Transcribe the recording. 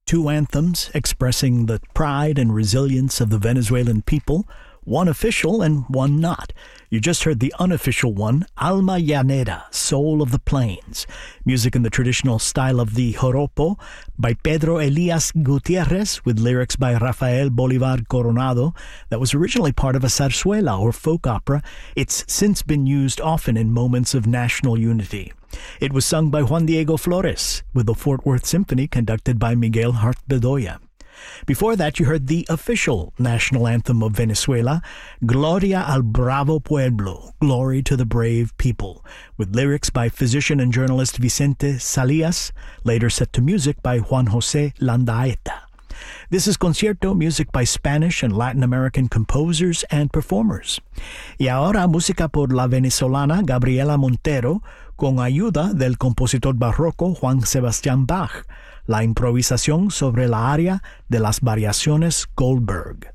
Two anthems expressing the pride and resilience of the Venezuelan people, one official and one not. You just heard the unofficial one, Alma Llanera, Soul of the Plains, music in the traditional style of the joropo by Pedro Elias Gutierrez with lyrics by Rafael Bolivar Coronado that was originally part of a zarzuela or folk opera. It's since been used often in moments of national unity. It was sung by Juan Diego Flores with the Fort Worth Symphony conducted by Miguel Hart Bedoya. Before that, you heard the official national anthem of Venezuela, Gloria al Bravo Pueblo, Glory to the Brave People, with lyrics by physician and journalist Vicente Salias, later set to music by Juan José Landaeta. This is Concierto, music by Spanish and Latin American composers and performers. Y ahora, música por la venezolana Gabriela Montero, con ayuda del compositor barroco Juan Sebastián Bach, la improvisación sobre la aria de las variaciones Goldberg.